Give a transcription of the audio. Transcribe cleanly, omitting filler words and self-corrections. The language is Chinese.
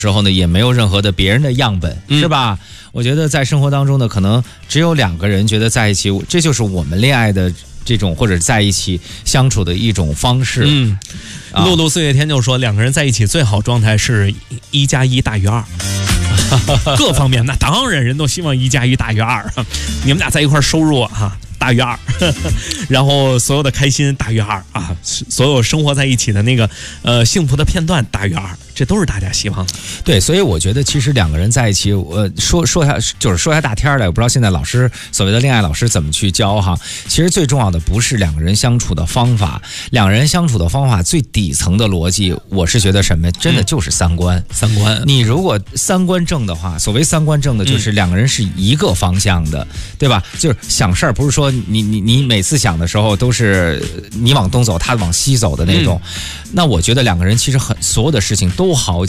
之后呢，也没有任何的别人的样本，是吧？我觉得在生活当中呢，可能只有两个人觉得在一起，这就是我们恋爱的这种或者在一起相处的一种方式。 露露四月天就说，两个人在一起最好状态是1+1大于2。各方面那当然人都希望1+1大于2，你们俩在一块收入大于2，然后所有的开心大于2啊，所有生活在一起的那个幸福的片段大于2，这都是大家希望的。 对，所以我觉得其实两个人在一起，说下大天来，我不知道现在老师所谓的恋爱老师怎么去教哈。其实最重要的不是两个人相处的方法，两个人相处的方法最底层的逻辑，我是觉得什么，真的就是三观。 三观， 你如果三观正的话，所谓三观正的就是两个人是一个方向的，对吧？就是想事儿不是说你每次想的时候都是你往东走他往西走的那种，那我觉得两个人其实所有的事情都好